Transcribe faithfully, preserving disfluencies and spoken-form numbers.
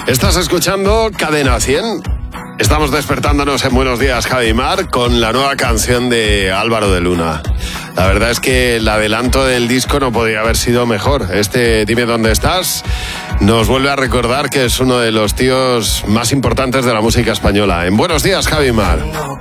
Estás escuchando Cadena cien. Estamos despertándonos en Buenos Días, Javi Mar, con la nueva canción de Álvaro de Luna. La verdad es que el adelanto del disco no podía haber sido mejor. Este Dime Dónde Estás nos vuelve a recordar que es uno de los tíos más importantes de la música española. En Buenos Días, Javi Mar.